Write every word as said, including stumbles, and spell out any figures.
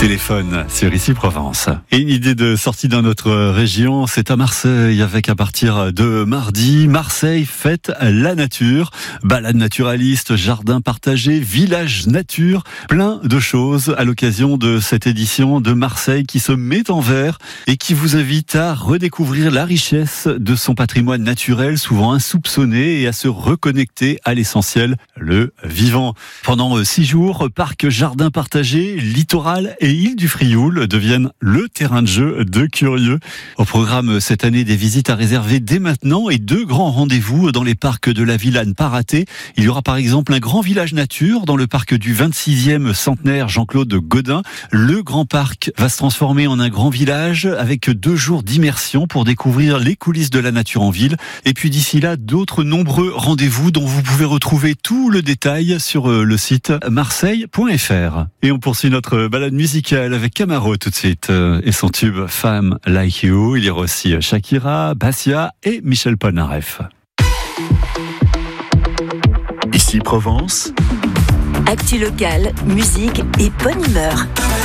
Téléphone sur Ici Provence. Et une idée de sortie dans notre région, c'est à Marseille avec à partir de mardi, Marseille fête la nature. Balade naturaliste, jardin partagé, village nature, plein de choses à l'occasion de cette édition de Marseille qui se met en vert et qui vous invite à redécouvrir la richesse de son patrimoine naturel, souvent insoupçonné, et à se reconnecter à l'essentiel, le vivant. Pendant six jours, parc, jardin partagé, littoral et île du Frioul deviennent le terrain de jeu de curieux. Au programme cette année, des visites à réserver dès maintenant et deux grands rendez-vous dans les parcs de la ville à ne pas rater. Il y aura par exemple un grand village nature dans le parc du vingt-sixième centenaire Jean-Claude Godin. Le grand parc va se transformer en un grand village avec deux jours d'immersion pour découvrir les coulisses de la nature en ville. Et puis d'ici là, d'autres nombreux rendez-vous dont vous pouvez retrouver tout le détail sur le site marseille point f r. Et on poursuit notre balade musicale avec Camaro tout de suite et son tube Femme Like You. Il y aura aussi Shakira, Bassia et Michel Polnareff. Ici Provence. Actu locale, musique et bonne humeur.